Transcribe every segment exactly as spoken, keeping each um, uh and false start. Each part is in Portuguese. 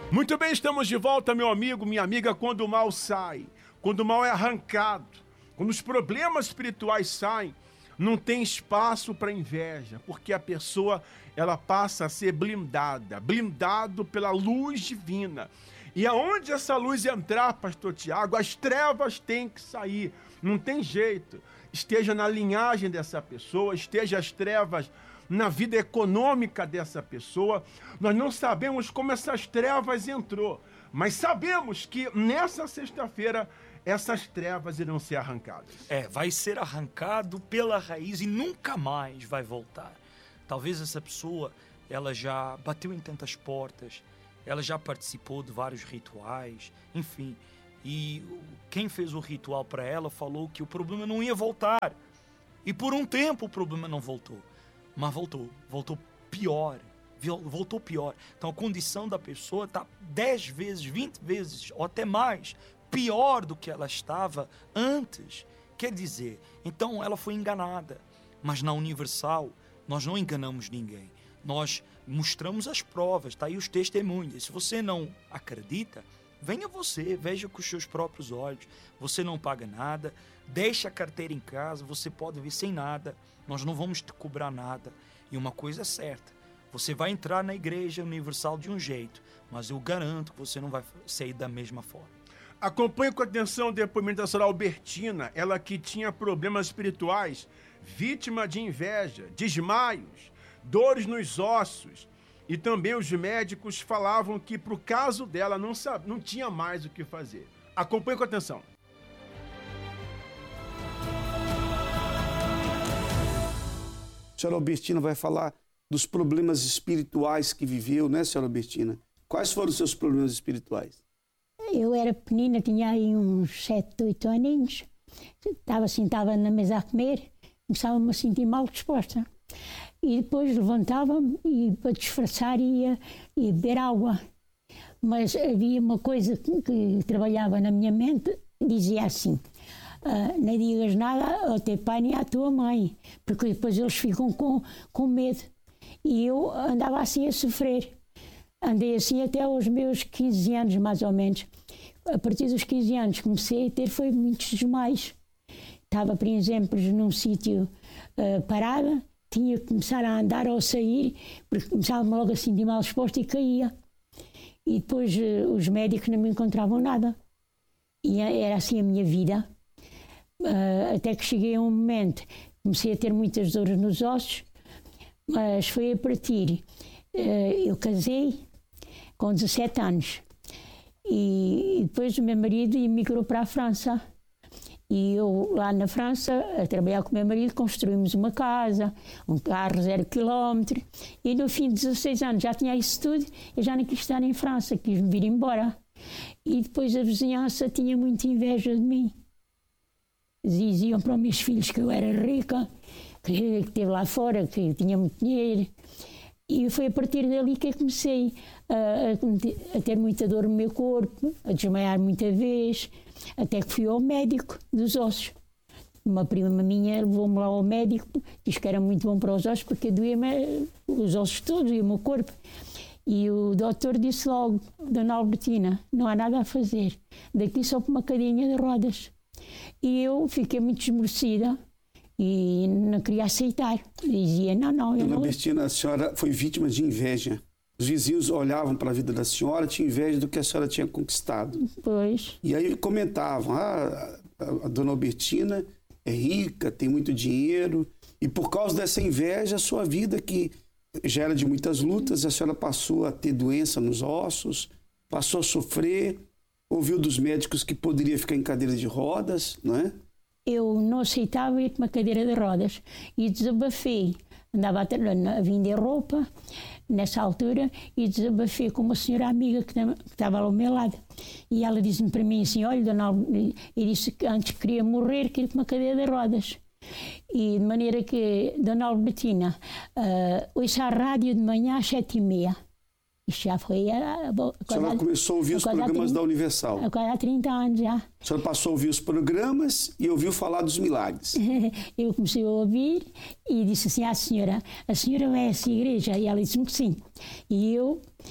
Muito bem, estamos de volta, meu amigo, minha amiga. Quando o mal sai, quando o mal é arrancado, quando os problemas espirituais saem, não tem espaço para inveja, porque a pessoa ela passa a ser blindada, blindado pela luz divina. E aonde essa luz entrar, pastor Tiago, as trevas têm que sair, não tem jeito. Esteja na linhagem dessa pessoa, esteja as trevas na vida econômica dessa pessoa. Nós não sabemos como essas trevas entrou, mas sabemos que nessa sexta-feira essas trevas irão ser arrancadas. É, vai ser arrancado pela raiz e nunca mais vai voltar. Talvez essa pessoa, ela já bateu em tantas portas, ela já participou de vários rituais, enfim, e quem fez o ritual para ela falou que o problema não ia voltar. E por um tempo o problema não voltou. Mas voltou, voltou pior, voltou pior. Então a condição da pessoa está dez vezes, vinte vezes, ou até mais, pior do que ela estava antes. Quer dizer, então ela foi enganada. Mas na Universal, nós não enganamos ninguém. Nós mostramos as provas, está aí os testemunhos. Se você não acredita, venha você, veja com os seus próprios olhos. Você não paga nada, deixa a carteira em casa, você pode vir sem nada. Nós não vamos te cobrar nada. E uma coisa é certa, você vai entrar na Igreja Universal de um jeito, mas eu garanto que você não vai sair da mesma forma. Acompanhe com atenção o depoimento da senhora Albertina, ela que tinha problemas espirituais, vítima de inveja, desmaios, dores nos ossos. E também os médicos falavam que pro caso dela não, sabe, não tinha mais o que fazer. Acompanhe com atenção. A senhora Albertina vai falar dos problemas espirituais que viveu, né, senhora Albertina? Quais foram os seus problemas espirituais? Eu era pequenina, tinha aí uns sete, oito aninhos. Estava sentada na mesa a comer, começava-me a sentir mal disposta. E depois levantava-me e, para disfarçar, ia, ia beber água. Mas havia uma coisa que, que trabalhava na minha mente, dizia assim: Uh, não digas nada ao teu pai nem à tua mãe, porque depois eles ficam com, com medo. E eu andava assim a sofrer. Andei assim até aos meus quinze anos, mais ou menos. A partir dos quinze anos comecei a ter foi muitos desmaios. Estava, por exemplo, num sítio uh, parada, tinha que começar a andar ou sair, porque começava logo a sentir mal disposto e caía. E depois uh, os médicos não me encontravam nada. E era assim a minha vida. Uh, até que cheguei a um momento, comecei a ter muitas dores nos ossos, mas foi a partir, uh, eu casei com dezassete anos e, e depois o meu marido emigrou para a França e eu lá na França, a trabalhar com o meu marido, construímos uma casa, um carro zero quilómetro e no fim de dezasseis anos já tinha isso tudo, eu já não quis estar em França, quis me vir embora e depois a vizinhança tinha muita inveja de mim. Diziam para os meus filhos que eu era rica, que esteve lá fora, que tinha muito dinheiro. E foi a partir dali que eu comecei a, a ter muita dor no meu corpo, a desmaiar muita vez, até que fui ao médico dos ossos. Uma prima minha levou-me lá ao médico, disse que era muito bom para os ossos, porque doía-me os ossos todos e o meu corpo. E o doutor disse logo: Dona Albertina, não há nada a fazer, daqui só para uma cadeirinha de rodas. E eu fiquei muito esmorecida e não queria aceitar. Dizia, não, não, eu Dona não... Albertina, a senhora foi vítima de inveja. Os vizinhos olhavam para a vida da senhora, tinham inveja do que a senhora tinha conquistado. Pois. E aí comentavam, ah, a Dona Albertina é rica, tem muito dinheiro, e por causa dessa inveja, a sua vida, que já era de muitas lutas, a senhora passou a ter doença nos ossos, passou a sofrer, ouviu dos médicos que poderia ficar em cadeira de rodas, não é? Eu não aceitava ir para uma cadeira de rodas e desabafei. Andava a vender roupa nessa altura e desabafei com uma senhora amiga que estava lá ao meu lado. E ela disse-me para mim assim: olha, dona Albertina, eu disse que antes queria morrer que ir para uma cadeira de rodas. E de maneira que, Dona Albertina, uh, ouça a rádio de manhã às sete e meia. Isto já foi... A, a, a senhora começou a ouvir os programas trinta, da Universal. Agora há trinta anos já. A senhora passou a ouvir os programas e ouviu falar dos milagres. Eu comecei a ouvir e disse assim à senhora: a senhora vai a essa igreja? E ela disse-me que sim. E eu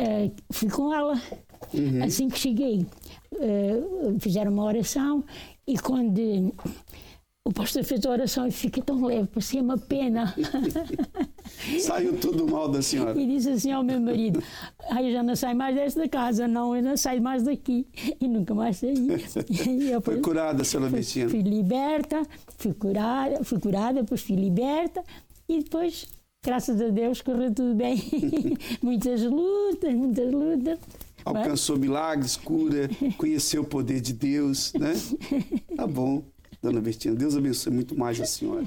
uh, fui com ela. Uhum. Assim que cheguei, uh, fizeram uma oração e quando o pastor fez a oração eu fiquei tão leve, parecia uma pena. Saiu tudo mal da senhora. E disse assim ao meu marido, ah, eu já não saio mais desta casa, não, eu não saio mais daqui. E nunca mais saí. E eu, foi curada, senhora Bettina? Fui liberta, fui curada, fui curada, depois fui liberta e depois, graças a Deus, correu tudo bem. Muitas lutas, muitas lutas. Alcançou milagres, cura, conheceu o poder de Deus, né? Tá bom, dona Bettina. Deus abençoe muito mais a senhora.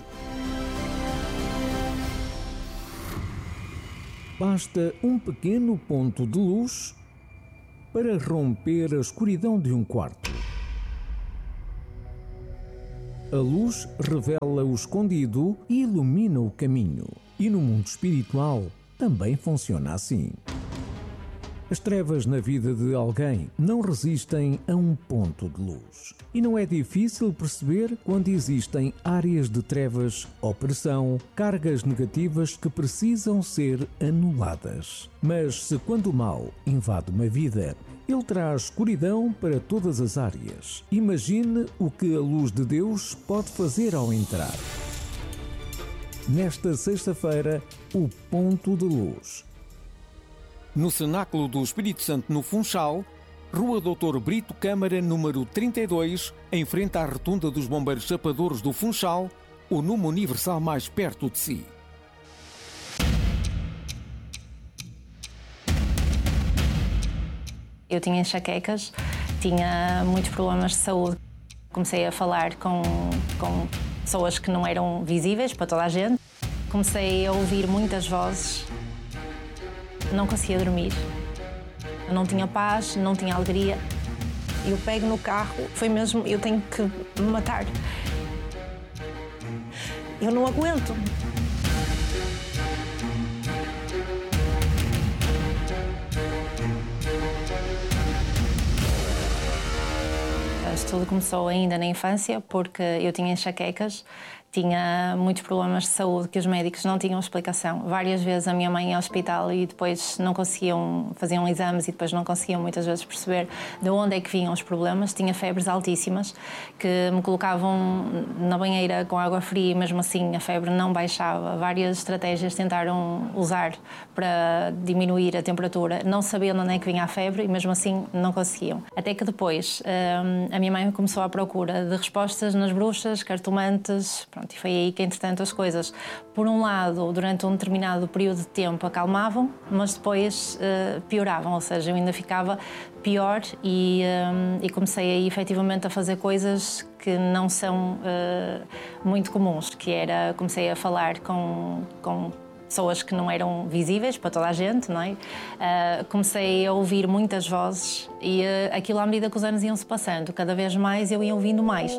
Basta um pequeno ponto de luz para romper a escuridão de um quarto. A luz revela o escondido e ilumina o caminho. E no mundo espiritual também funciona assim. As trevas na vida de alguém não resistem a um ponto de luz. E não é difícil perceber quando existem áreas de trevas, opressão, cargas negativas que precisam ser anuladas. Mas se quando o mal invade uma vida, ele traz escuridão para todas as áreas. Imagine o que a luz de Deus pode fazer ao entrar. Nesta sexta-feira, o ponto de luz. No Cenáculo do Espírito Santo, no Funchal, Rua doutor Brito Câmara, número trinta e dois, em frente à Rotunda dos Bombeiros Chapadores do Funchal, o número universal mais perto de si. Eu tinha enxaquecas, tinha muitos problemas de saúde. Comecei a falar com, com pessoas que não eram visíveis para toda a gente. Comecei a ouvir muitas vozes. Não conseguia dormir. Eu não tinha paz, não tinha alegria. Eu pego no carro, foi mesmo, eu tenho que me matar. Eu não aguento. Isto tudo começou ainda na infância, porque eu tinha enxaquecas, tinha muitos problemas de saúde que os médicos não tinham explicação. Várias vezes a minha mãe ia ao hospital e depois não conseguiam, faziam exames e depois não conseguiam muitas vezes perceber de onde é que vinham os problemas. Tinha febres altíssimas que me colocavam na banheira com água fria e mesmo assim a febre não baixava. Várias estratégias tentaram usar para diminuir a temperatura, não sabendo onde é que vinha a febre e mesmo assim não conseguiam. Até que depois a minha mãe começou à procura de respostas nas bruxas, cartomantes. Pronto, e foi aí que, entretanto, as coisas, por um lado, durante um determinado período de tempo, acalmavam, mas depois uh, pioravam, ou seja, eu ainda ficava pior e, um, e comecei aí, efetivamente, a fazer coisas que não são uh, muito comuns, que era, comecei a falar com... com pessoas que não eram visíveis para toda a gente, não é? Uh, comecei a ouvir muitas vozes e uh, aquilo, à medida que os anos iam-se passando, cada vez mais eu ia ouvindo mais.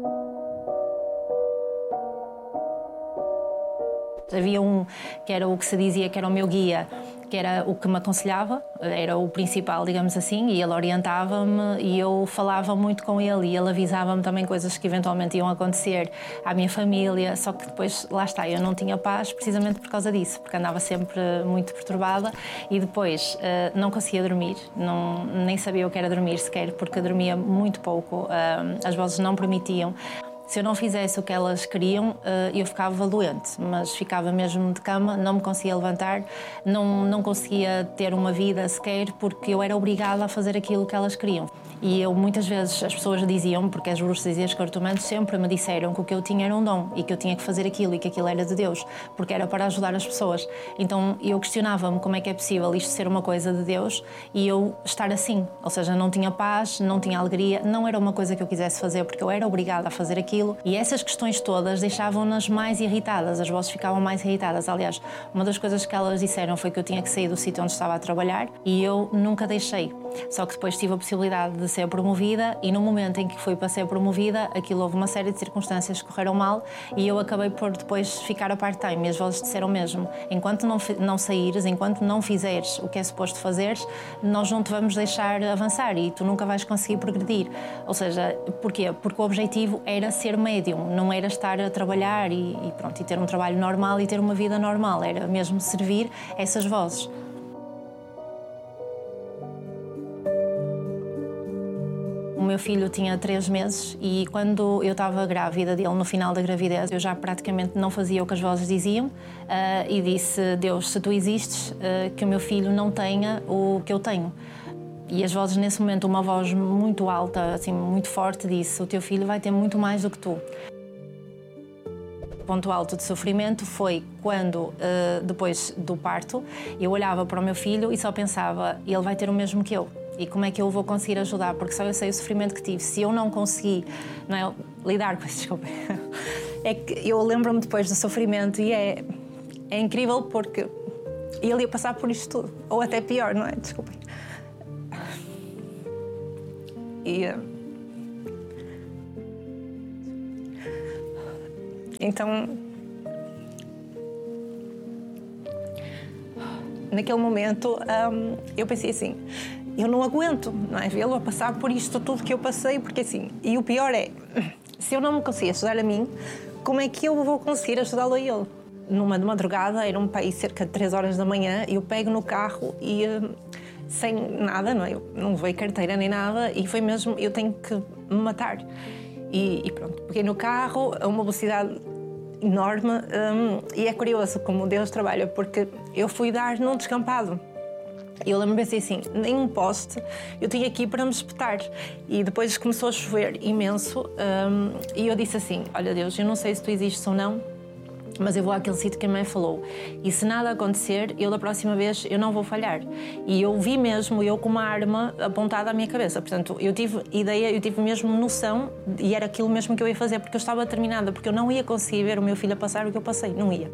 Havia um que era o que se dizia que era o meu guia, que era o que me aconselhava, era o principal, digamos assim, e ele orientava-me e eu falava muito com ele e ele avisava-me também coisas que eventualmente iam acontecer à minha família, só que depois, lá está, eu não tinha paz precisamente por causa disso, porque andava sempre muito perturbada e depois uh, não conseguia dormir, não, nem sabia o que era dormir sequer, porque dormia muito pouco, uh, as vozes não permitiam. Se eu não fizesse o que elas queriam, eu ficava doente, mas ficava mesmo de cama, não me conseguia levantar, não, não conseguia ter uma vida sequer, porque eu era obrigada a fazer aquilo que elas queriam. E eu, muitas vezes, as pessoas diziam, porque as bruxas e os cartomantes sempre me disseram que o que eu tinha era um dom e que eu tinha que fazer aquilo e que aquilo era de Deus, porque era para ajudar as pessoas. Então eu questionava-me como é que é possível isto ser uma coisa de Deus e eu estar assim, ou seja, não tinha paz, não tinha alegria, não era uma coisa que eu quisesse fazer, porque eu era obrigada a fazer aquilo. E essas questões todas deixavam-nas mais irritadas, as vozes ficavam mais irritadas. Aliás, uma das coisas que elas disseram foi que eu tinha que sair do sítio onde estava a trabalhar e eu nunca deixei. Só que depois tive a possibilidade de ser promovida e no momento em que fui para ser promovida, aquilo houve uma série de circunstâncias que correram mal e eu acabei por depois ficar a part-time. E as vozes disseram mesmo, enquanto não, não saíres, enquanto não fizeres o que é suposto fazeres, nós não te vamos deixar avançar e tu nunca vais conseguir progredir. Ou seja, porquê? Porque o objetivo era ser médium, não era estar a trabalhar e, e, pronto, e ter um trabalho normal e ter uma vida normal, era mesmo servir essas vozes. meu filho tinha três meses e quando eu estava grávida dele, no final da gravidez, eu já praticamente não fazia o que as vozes diziam uh, e disse, Deus, se tu existes, uh, que o meu filho não tenha o que eu tenho. E as vozes, nesse momento, uma voz muito alta, assim, muito forte, disse, o teu filho vai ter muito mais do que tu. O ponto alto de sofrimento foi quando, uh, depois do parto, eu olhava para o meu filho e só pensava, ele vai ter o mesmo que eu. E como é que eu vou conseguir ajudar? Porque só eu sei o sofrimento que tive. Se eu não conseguir, não é, lidar com isso, desculpa. É que eu lembro-me depois do sofrimento e é, é incrível porque ele ia passar por isto tudo. Ou até pior, não é? Desculpem. E... Uh... Então, naquele momento, um, eu pensei assim, eu não aguento, não é? Vê-lo a passar por isto tudo que eu passei, porque assim, e o pior é, se eu não me conseguir ajudar a mim, como é que eu vou conseguir ajudá-lo a ele? Numa de madrugada, era um país cerca de três horas da manhã, eu pego no carro e... Uh, sem nada, não é? Eu não levei carteira nem nada e foi mesmo, eu tenho que me matar. E, e pronto, peguei no carro a uma velocidade enorme um, e é curioso como Deus trabalha, porque eu fui dar num descampado. Eu lembro-me assim, nem um poste, eu tinha aqui para me espetar. E depois começou a chover imenso um, e eu disse assim, olha Deus, eu não sei se tu existes ou não, mas eu vou àquele sítio que a mãe falou. E se nada acontecer, eu da próxima vez eu não vou falhar. E eu vi mesmo, eu com uma arma apontada à minha cabeça. Portanto, eu tive ideia, eu tive mesmo noção, e era aquilo mesmo que eu ia fazer, porque eu estava determinada, porque eu não ia conseguir ver o meu filho a passar o que eu passei, não ia.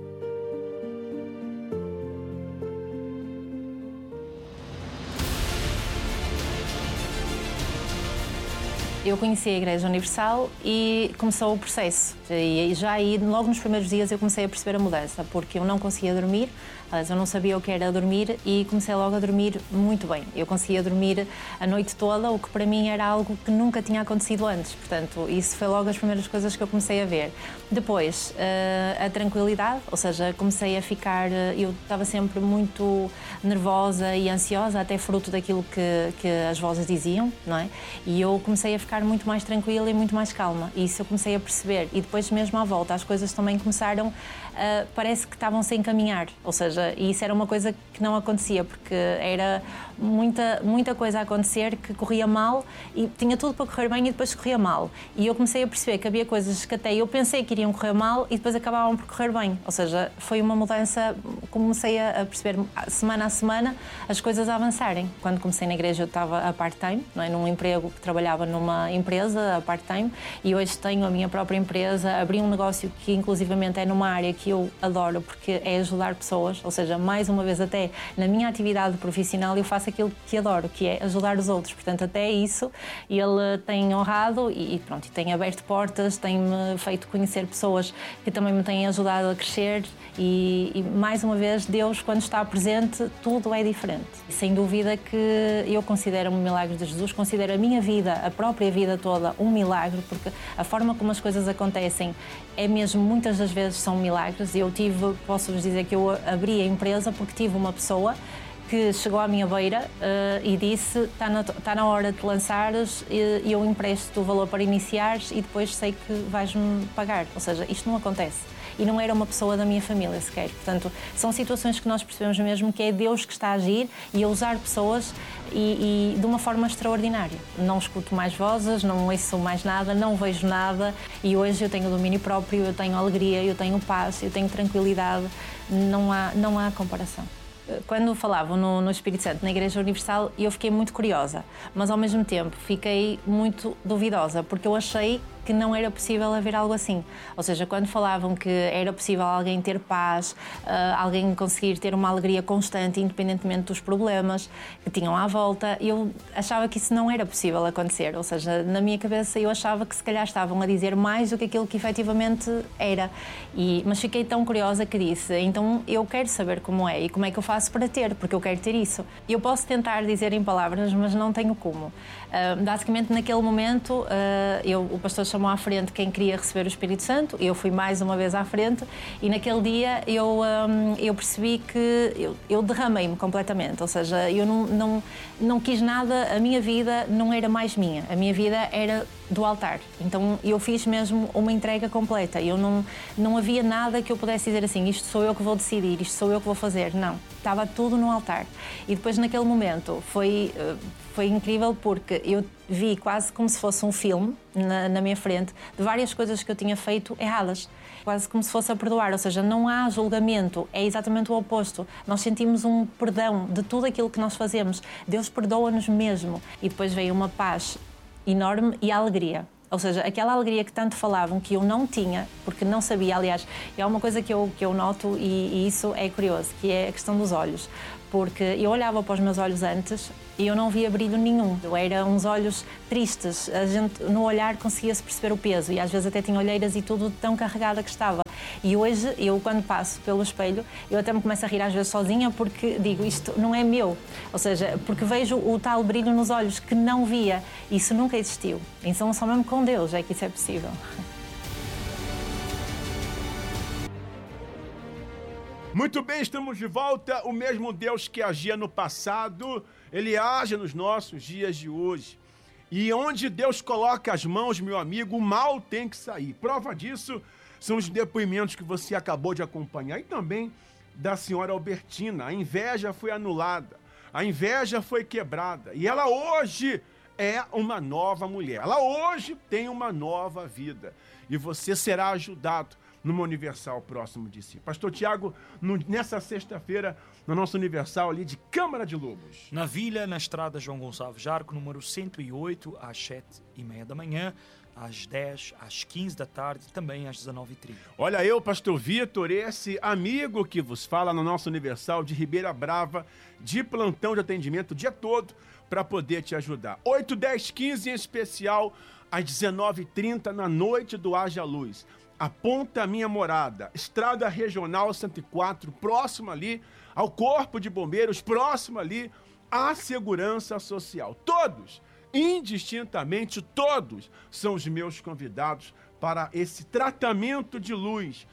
Eu conheci a Igreja Universal e começou o processo. E já aí, logo nos primeiros dias, eu comecei a perceber a mudança, porque eu não conseguia dormir, eu não sabia o que era dormir e comecei logo a dormir muito bem. Eu conseguia dormir a noite toda, o que para mim era algo que nunca tinha acontecido antes. Portanto, isso foi logo as primeiras coisas que eu comecei a ver. Depois, a tranquilidade, ou seja, comecei a ficar... Eu estava sempre muito nervosa e ansiosa, até fruto daquilo que, que as vozes diziam, não é? E eu comecei a ficar muito mais tranquila e muito mais calma. E isso eu comecei a perceber. E depois, mesmo à volta, as coisas também começaram, uh, parece que estavam-se a encaminhar. Ou seja, isso era uma coisa que não acontecia, porque era muita, muita coisa a acontecer que corria mal e tinha tudo para correr bem e depois corria mal. E eu comecei a perceber que havia coisas que até eu pensei que iriam correr mal e depois acabavam por correr bem. Ou seja, foi uma mudança, comecei a perceber semana a semana as coisas a avançarem. Quando comecei na igreja eu estava a part-time, não é? Num emprego que trabalhava numa empresa a part-time, e hoje tenho a minha própria empresa, abri um negócio que inclusivamente é numa área que eu adoro, porque é ajudar pessoas, ou seja, mais uma vez até na minha atividade profissional eu faço aquilo que adoro, que é ajudar os outros, portanto até isso ele tem honrado e pronto, tem aberto portas, tem-me feito conhecer pessoas que também me têm ajudado a crescer e, e mais uma vez Deus, quando está presente, tudo é diferente. E sem dúvida que eu considero um milagre de Jesus, considero a minha vida, a própria vida toda um milagre, porque a forma como as coisas acontecem é mesmo, muitas das vezes são milagres. Eu tive, posso-vos dizer que eu abri a empresa porque tive uma pessoa que chegou à minha beira uh, e disse, está na, tá na hora de lançares e eu empresto o valor para iniciares e depois sei que vais-me pagar. Ou seja, isto não acontece. E não era uma pessoa da minha família sequer. Portanto, são situações que nós percebemos mesmo que é Deus que está a agir e a usar pessoas e, e de uma forma extraordinária. Não escuto mais vozes, não ouço mais nada, não vejo nada e hoje eu tenho domínio próprio, eu tenho alegria, eu tenho paz, eu tenho tranquilidade, não há, não há comparação. Quando falavam no, no Espírito Santo, na Igreja Universal, eu fiquei muito curiosa, mas ao mesmo tempo fiquei muito duvidosa, porque eu achei que não era possível haver algo assim. Ou seja, quando falavam que era possível alguém ter paz, uh, alguém conseguir ter uma alegria constante, independentemente dos problemas que tinham à volta, eu achava que isso não era possível acontecer. Ou seja, na minha cabeça eu achava que se calhar estavam a dizer mais do que aquilo que efetivamente era. E, mas fiquei tão curiosa que disse, então eu quero saber como é e como é que eu faço para ter, porque eu quero ter isso. Eu posso tentar dizer em palavras, mas não tenho como. Uh, basicamente, naquele momento, uh, eu, o pastor chamou chamou à frente quem queria receber o Espírito Santo, eu fui mais uma vez à frente e naquele dia eu, um, eu percebi que eu, eu derramei-me completamente, ou seja, eu não, não, não quis nada, a minha vida não era mais minha, a minha vida era do altar. Então eu fiz mesmo uma entrega completa. Eu não, não havia nada que eu pudesse dizer assim, isto sou eu que vou decidir, isto sou eu que vou fazer. Não, estava tudo no altar. E depois naquele momento foi, foi incrível porque eu vi quase como se fosse um filme na, na minha frente de várias coisas que eu tinha feito erradas. Quase como se fosse a perdoar, ou seja, não há julgamento, é exatamente o oposto. Nós sentimos um perdão de tudo aquilo que nós fazemos. Deus perdoa-nos mesmo. E depois veio uma paz enorme e a alegria. Ou seja, aquela alegria que tanto falavam que eu não tinha, porque não sabia, aliás, é uma coisa que eu, que eu noto e, e isso é curioso, que é a questão dos olhos. Porque eu olhava para os meus olhos antes e eu não via brilho nenhum. Eram uns olhos tristes, a gente no olhar conseguia-se perceber o peso e às vezes até tinha olheiras e tudo tão carregada que estava. E hoje, eu quando passo pelo espelho, eu até me começo a rir às vezes sozinha porque digo, isto não é meu. Ou seja, porque vejo o tal brilho nos olhos que não via. Isso nunca existiu. Então só mesmo com Deus é que isso é possível. Muito bem, estamos de volta. O mesmo Deus que agia no passado, Ele age nos nossos dias de hoje. E onde Deus coloca as mãos, meu amigo, o mal tem que sair. Prova disso são os depoimentos que você acabou de acompanhar. E também da senhora Albertina. A inveja foi anulada, a inveja foi quebrada. E ela hoje é uma nova mulher. Ela hoje tem uma nova vida. E você será ajudado numa Universal próximo de si. Pastor Tiago, no, nessa sexta-feira, no nosso Universal ali de Câmara de Lobos. Na Vila, na estrada João Gonçalves Jarco, número cento e oito, às sete e meia da manhã, às dez, às quinze da tarde e também às dezenove e trinta. Olha eu, Pastor Vitor, esse amigo que vos fala no nosso Universal de Ribeira Brava, de plantão de atendimento o dia todo, para poder te ajudar. oito, dez, quinze em especial, às dezenove e trinta na noite do Haja Luz. Aponta a minha morada, Estrada Regional cento e quatro, próximo ali ao Corpo de Bombeiros, próximo ali à Segurança Social. Todos, indistintamente todos, são os meus convidados para esse tratamento de luz,